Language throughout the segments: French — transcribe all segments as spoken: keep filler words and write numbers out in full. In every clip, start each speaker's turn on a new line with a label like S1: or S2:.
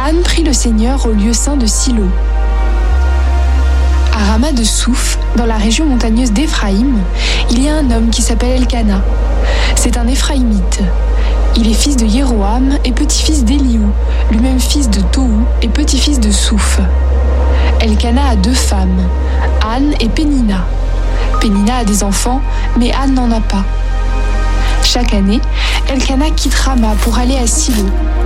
S1: Anne prit le Seigneur au lieu saint de Silo. À Rama de Souf, dans la région montagneuse d'Éphraïm, il y a un homme qui s'appelle Elkana. C'est un Éphraïmite. Il est fils de Jéroham et petit-fils d'Éliou, lui-même fils de Tohu et petit-fils de Souf. Elkana a deux femmes, Anne et Pénina. Pénina a des enfants, mais Anne n'en a pas. Chaque année, Elkana quitte Rama pour aller à Silo.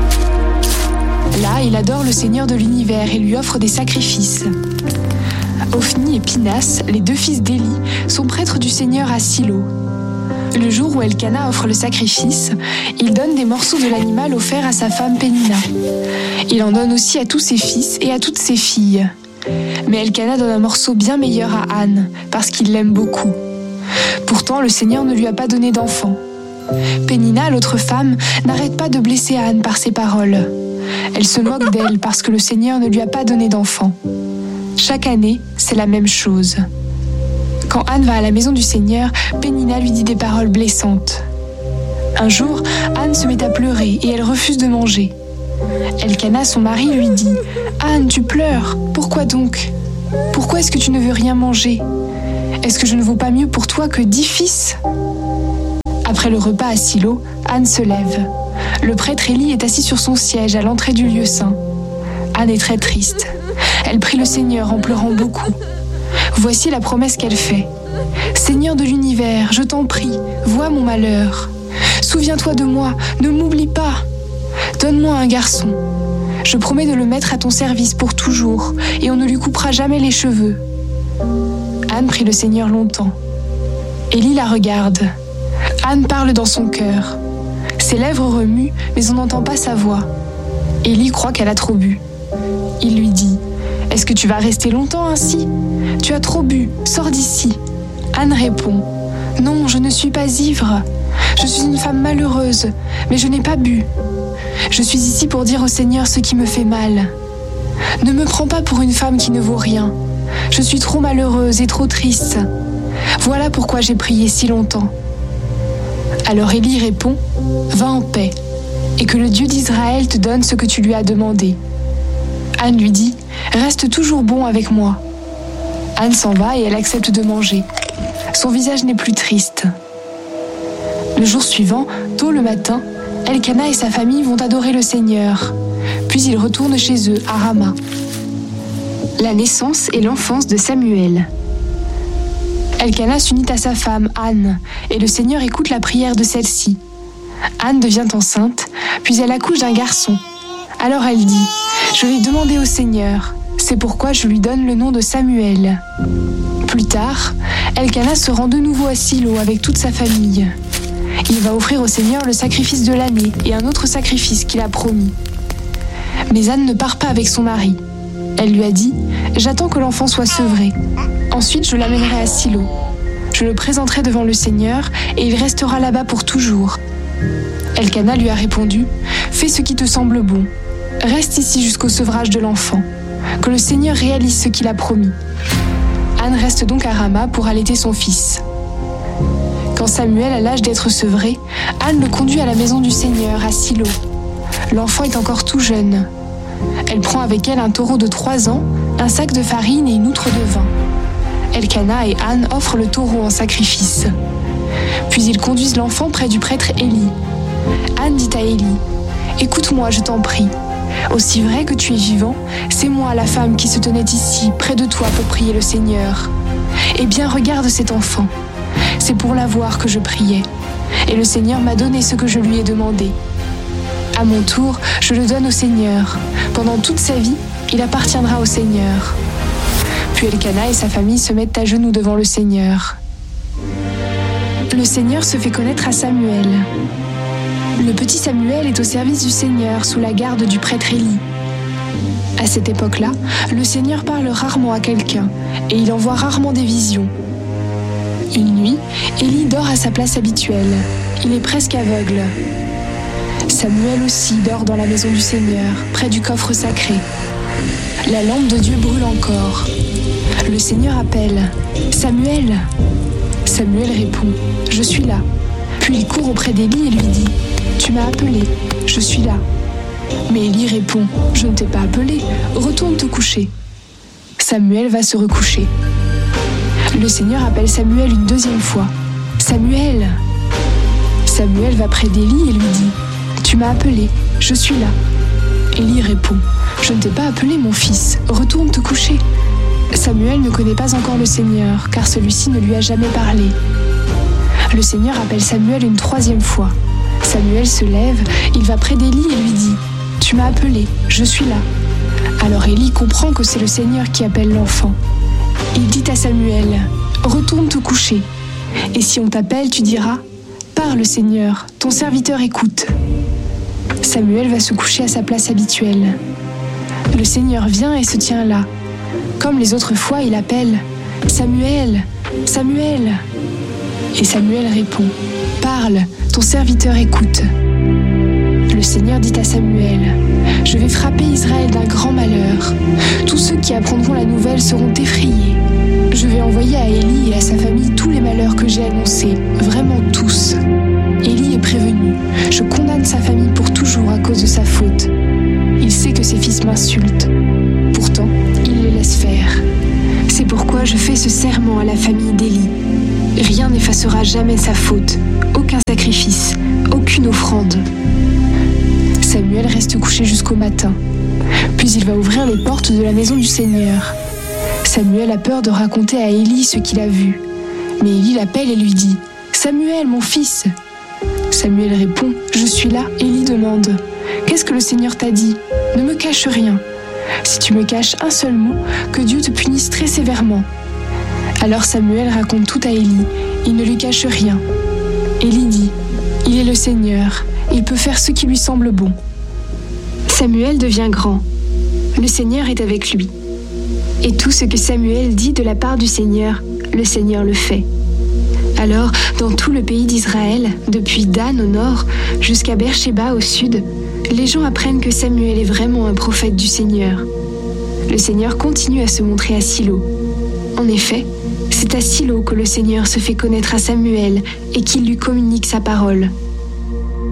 S1: Là, il adore le Seigneur de l'univers et lui offre des sacrifices. Ophni et Pinas, les deux fils d'Éli, sont prêtres du Seigneur à Silo. Le jour où Elkana offre le sacrifice, il donne des morceaux de l'animal offert à sa femme Pénina. Il en donne aussi à tous ses fils et à toutes ses filles. Mais Elkana donne un morceau bien meilleur à Anne, parce qu'il l'aime beaucoup. Pourtant, le Seigneur ne lui a pas donné d'enfant. Pénina, l'autre femme, n'arrête pas de blesser Anne par ses paroles. Elle se moque d'elle parce que le Seigneur ne lui a pas donné d'enfant. Chaque année, c'est la même chose. Quand Anne va à la maison du Seigneur, Pénina lui dit des paroles blessantes. Un jour, Anne se met à pleurer et elle refuse de manger. Elkana, son mari, lui dit « Anne, tu pleures, pourquoi donc ? Pourquoi est-ce que tu ne veux rien manger ? Est-ce que je ne vaux pas mieux pour toi que dix fils ?» Après le repas à Silo, Anne se lève. Le prêtre Élie est assis sur son siège à l'entrée du lieu saint. Anne est très triste. Elle prie le Seigneur en pleurant beaucoup. Voici la promesse qu'elle fait. « Seigneur de l'univers, je t'en prie, vois mon malheur. Souviens-toi de moi, ne m'oublie pas. Donne-moi un garçon. Je promets de le mettre à ton service pour toujours, et on ne lui coupera jamais les cheveux. » Anne prie le Seigneur longtemps. Élie la regarde. Anne parle dans son cœur. Ses lèvres remuent, mais on n'entend pas sa voix. Élie croit qu'elle a trop bu. Il lui dit « Est-ce que tu vas rester longtemps ainsi ? Tu as trop bu, sors d'ici. » Anne répond « Non, je ne suis pas ivre. Je suis une femme malheureuse, mais je n'ai pas bu. Je suis ici pour dire au Seigneur ce qui me fait mal. Ne me prends pas pour une femme qui ne vaut rien. Je suis trop malheureuse et trop triste. Voilà pourquoi j'ai prié si longtemps. » Alors Élie répond « Va en paix, et que le Dieu d'Israël te donne ce que tu lui as demandé. » Anne lui dit « Reste toujours bon avec moi. » Anne s'en va et elle accepte de manger. Son visage n'est plus triste. Le jour suivant, tôt le matin, Elkana et sa famille vont adorer le Seigneur. Puis ils retournent chez eux, à Rama. La naissance et l'enfance de Samuel. Elkana s'unit à sa femme, Anne, et le Seigneur écoute la prière de celle-ci. Anne devient enceinte, puis elle accouche d'un garçon. Alors elle dit « Je vais demander au Seigneur, c'est pourquoi je lui donne le nom de Samuel. » Plus tard, Elkana se rend de nouveau à Silo avec toute sa famille. Il va offrir au Seigneur le sacrifice de l'année et un autre sacrifice qu'il a promis. Mais Anne ne part pas avec son mari. Elle lui a dit « J'attends que l'enfant soit sevré. Ensuite, je l'amènerai à Silo. Je le présenterai devant le Seigneur et il restera là-bas pour toujours. » Elkana lui a répondu « Fais ce qui te semble bon. Reste ici jusqu'au sevrage de l'enfant. Que le Seigneur réalise ce qu'il a promis. » Anne reste donc à Rama pour allaiter son fils. Quand Samuel a l'âge d'être sevré, Anne le conduit à la maison du Seigneur, à Silo. L'enfant est encore tout jeune. Elle prend avec elle un taureau de trois ans, un sac de farine et une outre de vin. Elkana et Anne offrent le taureau en sacrifice. Puis ils conduisent l'enfant près du prêtre Élie. Anne dit à Élie « Écoute-moi, je t'en prie. Aussi vrai que tu es vivant, c'est moi la femme qui se tenait ici, près de toi, pour prier le Seigneur. Eh bien, regarde cet enfant. C'est pour l'avoir que je priais. Et le Seigneur m'a donné ce que je lui ai demandé. À mon tour, je le donne au Seigneur. Pendant toute sa vie, il appartiendra au Seigneur. » Puis Elkana et sa famille se mettent à genoux devant le Seigneur. Le Seigneur se fait connaître à Samuel. Le petit Samuel est au service du Seigneur sous la garde du prêtre Élie. À cette époque-là, le Seigneur parle rarement à quelqu'un et il envoie rarement des visions. Une nuit, Élie dort à sa place habituelle. Il est presque aveugle. Samuel aussi dort dans la maison du Seigneur, près du coffre sacré. La lampe de Dieu brûle encore. Le Seigneur appelle « Samuel !» Samuel répond « Je suis là !» Puis il court auprès d'Élie et lui dit « Tu m'as appelé, je suis là. » Mais Élie répond « Je ne t'ai pas appelé, retourne te coucher. » Samuel va se recoucher. Le Seigneur appelle Samuel une deuxième fois. « Samuel !» Samuel va près d'Élie et lui dit « Tu m'as appelé, je suis là. » Élie répond « Je ne t'ai pas appelé mon fils, retourne te coucher. » Samuel ne connaît pas encore le Seigneur, car celui-ci ne lui a jamais parlé. Le Seigneur appelle Samuel une troisième fois. Samuel se lève, il va près d'Élie et lui dit « Tu m'as appelé, je suis là. » Alors Élie comprend que c'est le Seigneur qui appelle l'enfant. Il dit à Samuel « Retourne te coucher. Et si on t'appelle, tu diras « Parle Seigneur, ton serviteur écoute. » Samuel va se coucher à sa place habituelle. Le Seigneur vient et se tient là. Comme les autres fois, il appelle « Samuel, Samuel !» Et Samuel répond « Parle, ton serviteur écoute. » Le Seigneur dit à Samuel « Je vais frapper Israël d'un grand malheur. Tous ceux qui apprendront la nouvelle seront effrayés. Je vais envoyer à Élie et à sa famille tous les malheurs que j'ai annoncés, vraiment tous. Élie est prévenu. Je condamne sa famille pour toujours à cause de sa faute. Il sait que ses fils m'insultent. Pourtant, il les laisse faire. C'est pourquoi je fais ce serment à la famille d'Élie. Rien n'effacera jamais sa faute, aucun sacrifice, aucune offrande. » Samuel reste couché jusqu'au matin. Puis il va ouvrir les portes de la maison du Seigneur. Samuel a peur de raconter à Élie ce qu'il a vu. Mais Élie l'appelle et lui dit « Samuel, mon fils !» Samuel répond « Je suis là. » Élie demande « Qu'est-ce que le Seigneur t'a dit ? Ne me cache rien. Si tu me caches un seul mot, que Dieu te punisse très sévèrement. » Alors Samuel raconte tout à Élie. Il ne lui cache rien. Élie dit « Il est le Seigneur. Il peut faire ce qui lui semble bon. » Samuel devient grand. Le Seigneur est avec lui. Et tout ce que Samuel dit de la part du Seigneur, le Seigneur le fait. Alors, dans tout le pays d'Israël, depuis Dan au nord jusqu'à Beersheba au sud, les gens apprennent que Samuel est vraiment un prophète du Seigneur. Le Seigneur continue à se montrer à Silo. En effet, c'est à Silo que le Seigneur se fait connaître à Samuel et qu'il lui communique sa parole.